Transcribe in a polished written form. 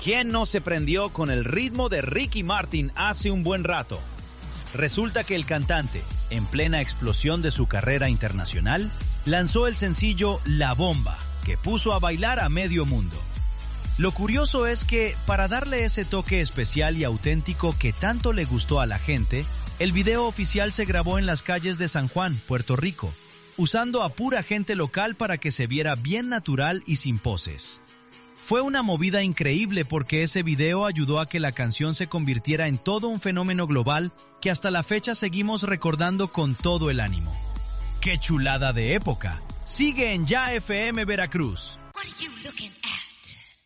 ¿Quién no se prendió con el ritmo de Ricky Martin hace un buen rato? Resulta que el cantante, en plena explosión de su carrera internacional, lanzó el sencillo La Bomba, que puso a bailar a medio mundo. Lo curioso es que, para darle ese toque especial y auténtico que tanto le gustó a la gente, el video oficial se grabó en las calles de San Juan, Puerto Rico, usando a pura gente local para que se viera bien natural y sin poses. Fue una movida increíble porque ese video ayudó a que la canción se convirtiera en todo un fenómeno global que hasta la fecha seguimos recordando con todo el ánimo. ¡Qué chulada de época! Sigue en Ya FM Veracruz. What are you